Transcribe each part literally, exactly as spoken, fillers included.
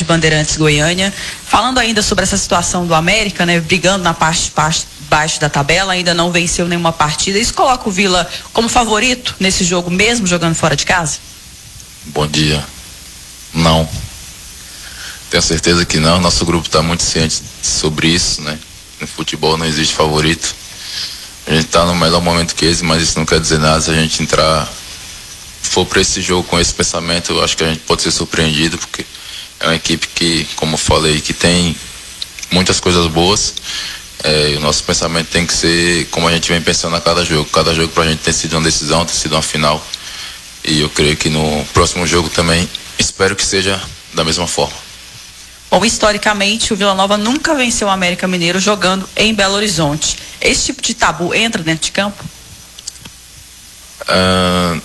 Rádio Bandeirantes Goiânia. Falando ainda sobre essa situação do América, né, brigando na parte, parte baixo da tabela, ainda não venceu nenhuma partida. Isso coloca o Vila como favorito nesse jogo, mesmo jogando fora de casa? Bom dia. Não. Tenho certeza que não. Nosso grupo está muito ciente sobre isso, né? No futebol não existe favorito. A gente está no melhor momento que esse, mas isso não quer dizer nada. Se a gente entrar, for para esse jogo com esse pensamento, eu acho que a gente pode ser surpreendido, porque é uma equipe que, como eu falei, que tem muitas coisas boas. É, e o nosso pensamento tem que ser como a gente vem pensando a cada jogo. Cada jogo pra gente tem sido uma decisão, tem sido uma final. E eu creio que no próximo jogo também, espero que seja da mesma forma. Bom, historicamente, o Vila Nova nunca venceu o América Mineiro jogando em Belo Horizonte. Esse tipo de tabu entra dentro de campo? Uh,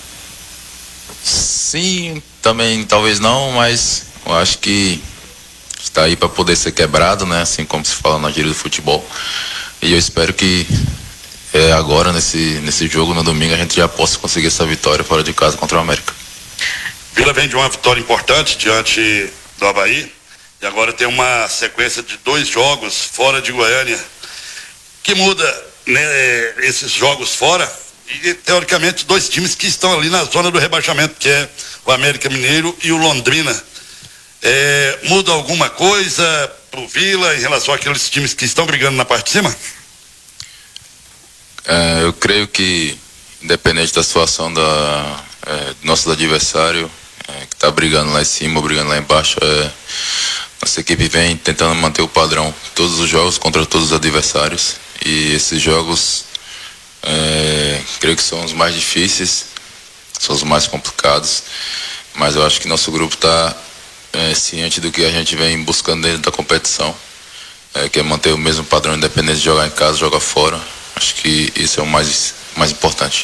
sim, também talvez não, mas eu acho que está aí para poder ser quebrado, né? Assim como se fala na gíria do futebol. E eu espero que é, agora, nesse, nesse jogo, no domingo, a gente já possa conseguir essa vitória fora de casa contra o América. Vila vem de uma vitória importante diante do Avaí e agora tem uma sequência de dois jogos fora de Goiânia, que muda, né, esses jogos fora e, teoricamente, dois times que estão ali na zona do rebaixamento, que é o América Mineiro e o Londrina. É, muda alguma coisa pro Vila em relação àqueles times que estão brigando na parte de cima? É, eu creio que, independente da situação da, é, do nosso adversário, é, que está brigando lá em cima ou brigando lá embaixo, é, nossa equipe vem tentando manter o padrão todos os jogos contra todos os adversários, e esses jogos é, creio que são os mais difíceis, são os mais complicados, mas eu acho que nosso grupo está É, ciente do que a gente vem buscando dentro da competição, é, que é manter o mesmo padrão, independente de jogar em casa, jogar fora. Acho que isso é o mais, mais importante.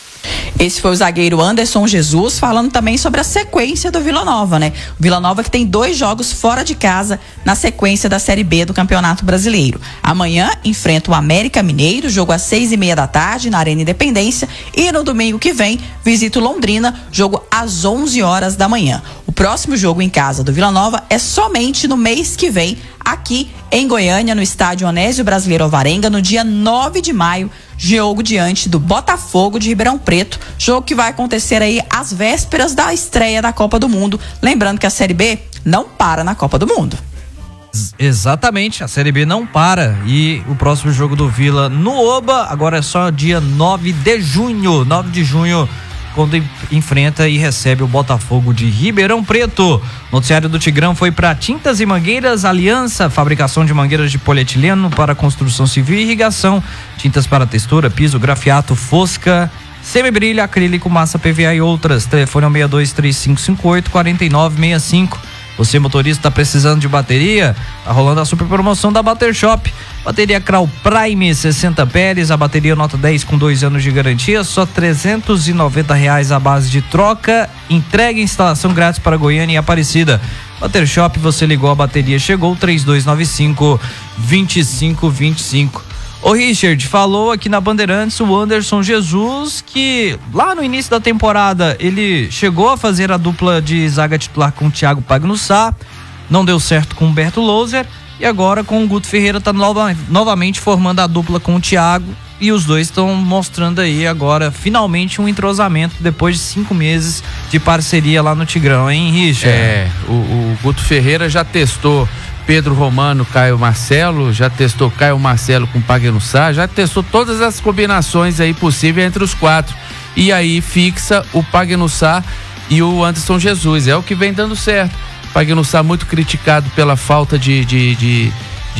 Esse foi o zagueiro Anderson Jesus falando também sobre a sequência do Vila Nova, né? O Vila Nova que tem dois jogos fora de casa na sequência da Série B do Campeonato Brasileiro. Amanhã enfrenta o América Mineiro, jogo às seis e meia da tarde na Arena Independência, e no domingo que vem visita o Londrina, jogo às onze horas da manhã. O próximo jogo em casa do Vila Nova é somente no mês que vem, aqui em Goiânia, no estádio Onésio Brasileiro Alvarenga, no dia nove de maio, jogo diante do Botafogo de Ribeirão Preto, jogo que vai acontecer aí às vésperas da estreia da Copa do Mundo, lembrando que a Série B não para na Copa do Mundo. Exatamente, a Série B não para, e o próximo jogo do Vila no Oba agora é só dia nove de junho, nove de junho, quando enfrenta e recebe o Botafogo de Ribeirão Preto. Noticiário do Tigrão foi para Tintas e Mangueiras Aliança, fabricação de mangueiras de polietileno para construção civil e irrigação, tintas para textura, piso, grafiato, fosca, semibrilha, acrílico, massa P V A e outras. Telefone é o seis dois três cinco cinco oito quatro nove seis cinco. Você, motorista, está precisando de bateria? Tá rolando a super promoção da Bater Shop. Bateria Krau Prime sessenta Pérez, a bateria nota dez com dois anos de garantia, só trezentos e noventa reais a base de troca, entrega e instalação grátis para Goiânia e Aparecida. Bater Shop, você ligou, a bateria chegou, três dois nove cinco, dois cinco dois cinco. O Richard falou aqui na Bandeirantes, o Anderson Jesus, que lá no início da temporada ele chegou a fazer a dupla de zaga titular com o Thiago Pagnussá, não deu certo com o Humberto Louser, e agora com o Guto Ferreira está nova, novamente formando a dupla com o Thiago, e os dois estão mostrando aí agora finalmente um entrosamento depois de cinco meses de parceria lá no Tigrão, hein, Richard? É, o, o Guto Ferreira já testou Pedro Romano, Caio Marcelo, já testou Caio Marcelo com Pagnussá, já testou todas as combinações aí possíveis entre os quatro, e aí fixa o Pagnussá e o Anderson Jesus, é o que vem dando certo. Pagnussá muito criticado pela falta de, de, de,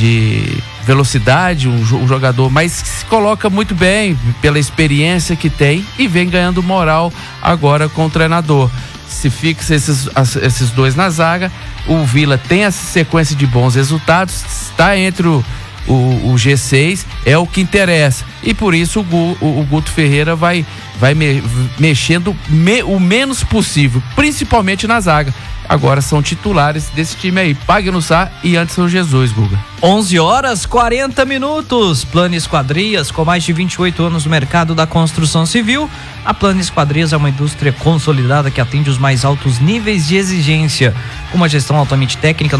de velocidade, um, um jogador, mas que se coloca muito bem pela experiência que tem e vem ganhando moral agora com o treinador. Se fixa esses, esses dois na zaga, o Vila tem essa sequência de bons resultados, está entre o, o, o G seis, é o que interessa, e por isso o, o, o Guto Ferreira vai, vai me, mexendo me, o menos possível, principalmente na zaga. Agora são titulares desse time aí, Pagnussá e Anderson Jesus, Guga. onze horas quarenta minutos. Plano Esquadrias, com mais de vinte e oito anos no mercado da construção civil. A Plano Esquadrias é uma indústria consolidada que atende os mais altos níveis de exigência, com uma gestão altamente técnica